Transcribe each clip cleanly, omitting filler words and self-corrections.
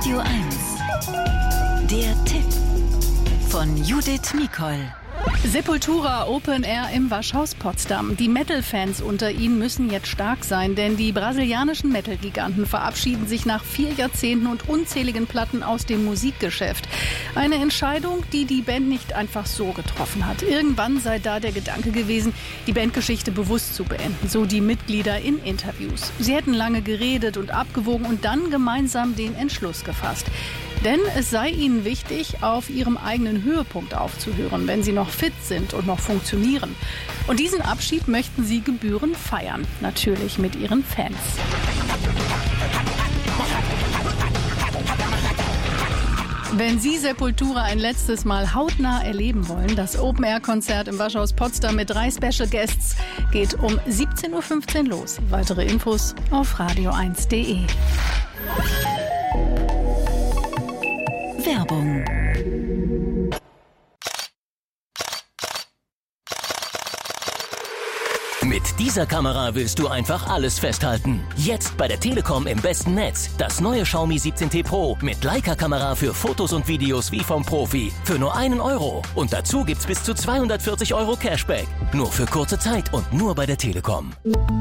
Radio 1. Der Tipp von Judith Mikol. Sepultura Open Air im Waschhaus Potsdam. Die Metal-Fans unter ihnen müssen jetzt stark sein, denn die brasilianischen Metal-Giganten verabschieden sich nach 4 Jahrzehnten und unzähligen Platten aus dem Musikgeschäft. Eine Entscheidung, die die Band nicht einfach so getroffen hat. Irgendwann sei da der Gedanke gewesen, die Bandgeschichte bewusst zu beenden, so die Mitglieder in Interviews. Sie hätten lange geredet und abgewogen und dann gemeinsam den Entschluss gefasst. Denn es sei ihnen wichtig, auf ihrem eigenen Höhepunkt aufzuhören, wenn sie noch fit sind und noch funktionieren. Und diesen Abschied möchten sie gebührend feiern, natürlich mit ihren Fans. Wenn Sie Sepultura ein letztes Mal hautnah erleben wollen, das Open-Air-Konzert im Waschhaus Potsdam mit 3 Special Guests geht um 17.15 Uhr los. Weitere Infos auf radio1.de. Werbung. Mit dieser Kamera willst du einfach alles festhalten. Jetzt bei der Telekom im besten Netz. Das neue Xiaomi 17T Pro mit Leica-Kamera für Fotos und Videos wie vom Profi. Für nur €1. Und dazu gibt's bis zu 240 € Cashback. Nur für kurze Zeit und nur bei der Telekom.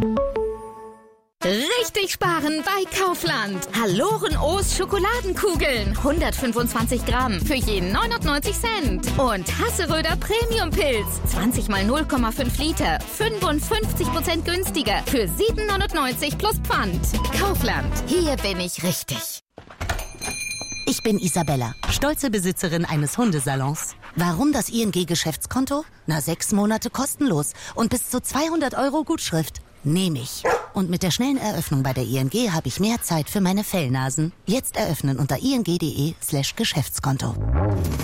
Richtig sparen bei Kaufland. Haloren-O's Schokoladenkugeln. 125 Gramm für je 99 Cent. Und Hasseröder Premium-Pilz. 20 mal 0,5 Liter. 55% günstiger. Für 7,99 plus Pfand. Kaufland. Hier bin ich richtig. Ich bin Isabella, stolze Besitzerin eines Hundesalons. Warum das ING-Geschäftskonto? 6 Monate kostenlos und bis zu 200 € Gutschrift. Nehme ich. Und mit der schnellen Eröffnung bei der ING habe ich mehr Zeit für meine Fellnasen. Jetzt eröffnen unter ing.de/Geschäftskonto. 10,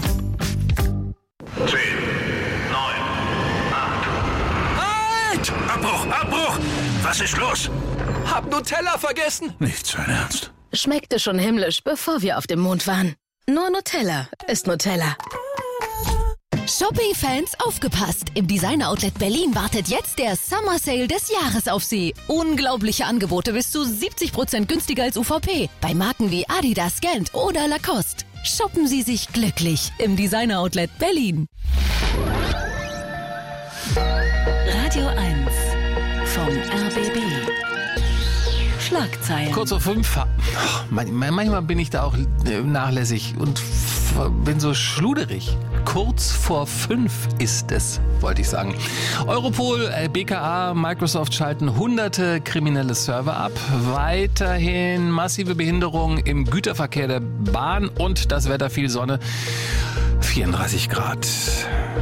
9, 8. Halt! Abbruch! Was ist los? Hab Nutella vergessen. Nicht sein Ernst. Schmeckte schon himmlisch, bevor wir auf dem Mond waren. Nur Nutella ist Nutella. Shopping-Fans, aufgepasst! Im Designer-Outlet Berlin wartet jetzt der Summer Sale des Jahres auf Sie. Unglaubliche Angebote bis zu 70% günstiger als UVP. Bei Marken wie Adidas, Gant oder Lacoste. Shoppen Sie sich glücklich im Designer-Outlet Berlin. Radio 1 vom RBB. Schlagzeilen. Kurz vor 5. Manchmal bin ich da auch nachlässig und bin so schluderig. Kurz vor 5 ist es, wollte ich sagen. Europol, BKA, Microsoft schalten hunderte kriminelle Server ab. Weiterhin massive Behinderung im Güterverkehr der Bahn und das Wetter, viel Sonne, 34 Grad.